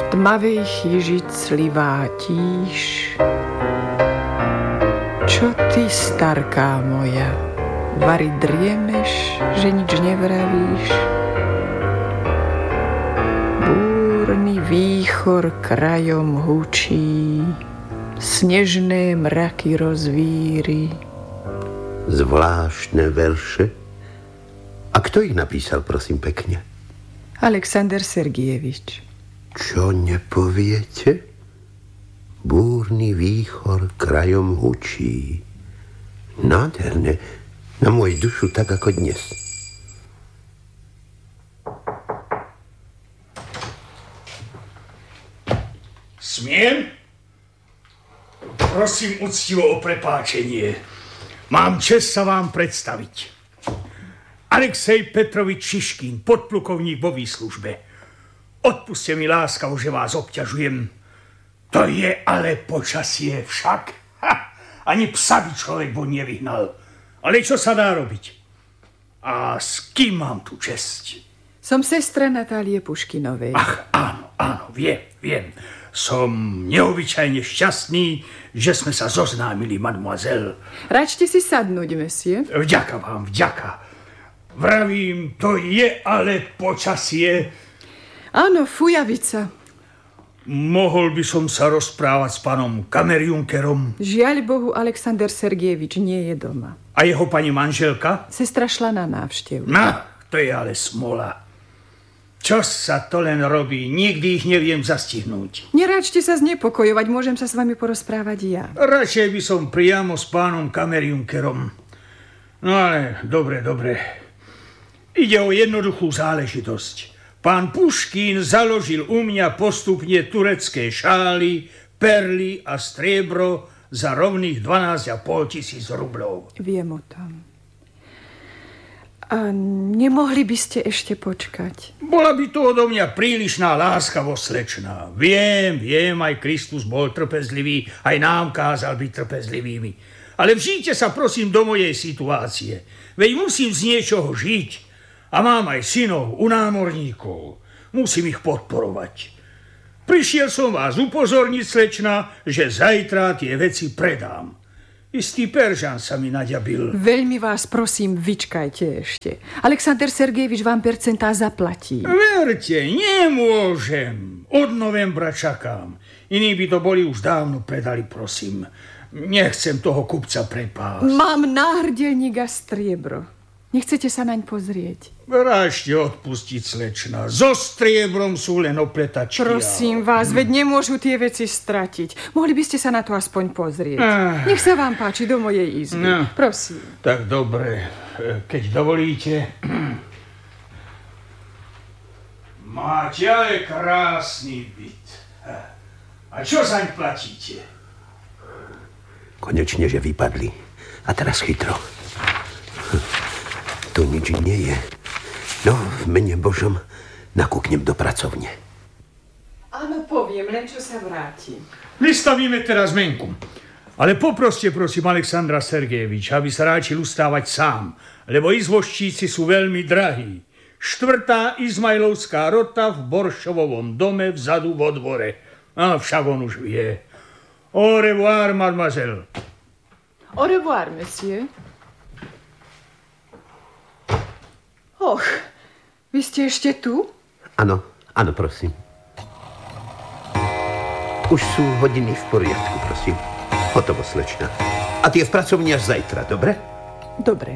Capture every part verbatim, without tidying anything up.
tmavej chyži clivá tíš. Čo ty, starká moja, vari driemeš, že nič nevravíš? Búrny výchor krajom hučí, snežné mraky rozvíri. Zvláštne verše. A kto ich napísal, prosím pekne? Alexander Sergejevič. Čo nepoviete? Búrny výchor krajom hučí. Nádherne. Na moju dušu tak ako dnes. Smiem? Prosím úctivo o prepáčenie. Mám čest sa vám predstaviť. Alexej Petrovič Šiškin, podplukovník vo výslužbe. Odpuste mi láskavo, že vás obťažujem. To je ale počasie však. Ha, ani psa by človek von nevyhnal. Ale čo sa dá robiť? A s kým mám tu česť? Som sestra Natálie Puškinovej. Ach, áno, áno, viem, viem. Som neobyčajne šťastný, že sme sa zoznámili, mademoiselle. Račte si sadnúť, monsieur. Vďaka vám, vďaka. Vravím, to je ale počasie. Áno, fujavica. Mohol by som sa rozprávať s pánom Kamerjunkerom. Žiaľ Bohu, Alexander Sergejevič nie je doma. A jeho pani manželka? Sestra šla na návštevu. No, to je ale smola. Čo sa to len robí? Nikdy ich neviem zastihnúť. Neráčte sa znepokojovať, môžem sa s vami porozprávať ja. Radšej by som priamo s pánom Kamerjunkerom. No ale, dobre, dobre. Ide o jednoduchú záležitosť. Pán Puškin založil u mňa postupne turecké šály, perly a striebro za rovných dvanásť a pol tisíc rublov. Viem o tom. A nemohli by ste ešte počkať? Bola by to odo mňa prílišná láskavosť, slečná. Viem, viem, aj Kristus bol trpezlivý, aj nám kázal byť trpezlivými. Ale vžite sa prosím do mojej situácie. Veď musím z niečoho žiť. A mám aj synov u námorníkov. Musím ich podporovať. Prišiel som vás upozorniť, slečna, že zajtra tie veci predám. Istý Peržan sa mi naďabil. Veľmi vás prosím, vyčkajte ešte. Alexander Sergejevič vám percentá zaplatí. Verte, nemôžem. Od novembra čakám. Iní by to boli už dávno predali, prosím. Nechcem toho kupca prepásť. Mám náhrdelník a striebro. Nechcete sa naň pozrieť? Rážte odpustiť, slečna. So striebrom sú len opletačky. Prosím vás, veď nemôžu tie veci stratiť. Mohli by ste sa na to aspoň pozrieť. Ah. Nech sa vám páči do mojej izby. No. Prosím. Tak dobre, keď dovolíte. Máte ale krásny byt. A čo zaň platíte? Konečne, že vypadli. A teraz chytro. To nič nie je. No, v mene Božom nakúknem do pracovne. Áno, poviem, len čo sa vráti. Vystavíme teraz zmenku. Ale poproste, prosím, Alexandra Sergejeviča, aby sa ráčil ustávať sám, lebo izvoščíci sú veľmi drahí. Štvrtá izmajlovská rota v Boršovovom dome vzadu vo dvore. A však on už vie. Au revoir, mademoiselle. Au revoir, monsieur. Och, vy ste ešte tu? Áno, áno, prosím. Už sú hodiny v poriadku, prosím. Hotovo, slečna. A tie v pracovni až zajtra, dobre? Dobre.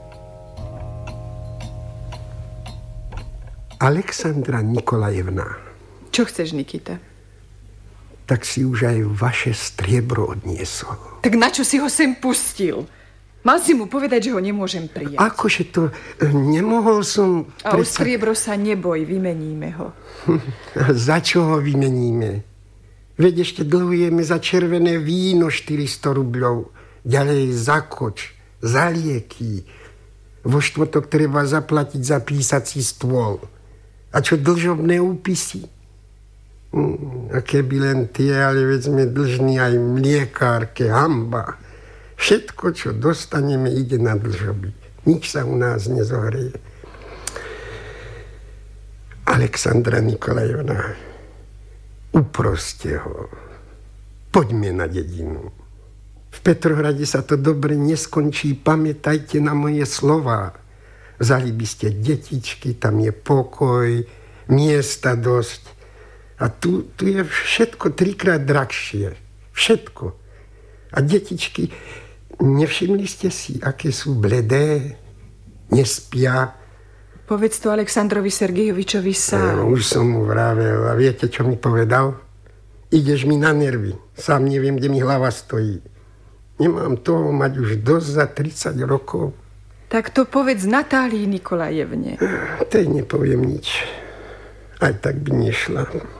Alexandra Nikolajevna. Čo chceš, Nikita? Tak si už aj vaše striebro odniesol. Tak na čo si ho sem pustil? Mal si mu povedať, že ho nemôžem prijať. Akože to nemohol som... A o striebro sa neboj, vymeníme ho. A za čo ho vymeníme? Veď ešte dlhujeme za červené víno štyristo rubľov. Ďalej za koč, za lieky. Vo štvrtok treba zaplatiť za písací stôl. A čo dlžobné úpisy? A keby len tie, ale veď sme dlžní aj mliekárke, hamba. Všetko, čo dostaneme, ide na dlžoby. Nič sa u nás nezohreje. Alexandra Nikolajovna, Uproste ho. Poďme na dedinu. V Petrohrade sa to dobre neskončí. Pamätajte na moje slová. Vzali by ste detičky, tam je pokoj, miesta dosť. A tu, tu je všetko trikrát drahšie. Všetko. A detičky, nevšimli ste si, aké sú bledé, nespia. Povedz to Aleksandrovi Sergejovičovi sám. No, už som mu vravel. A viete, čo mi povedal? Ideš mi na nervy. Sám neviem, kde mi hlava stojí. Nemám toho mať už dosť za tridsať rokov. Tak to povedz Natálii Nikolajevne. Tej nepoviem nič. Aj tak by nešla.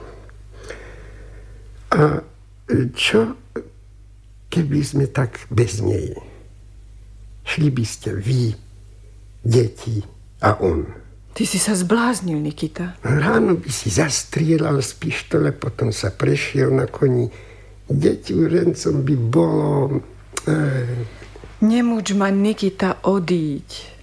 A čo, keby sme tak bez nej? Šli by ste vy, deti a on. Ty si sa zbláznil, Nikita. Ráno by si zastrieľal z pištole, potom sa prešiel na koni. Deťurencom by bolo... Nemôž ma, Nikita, odíť.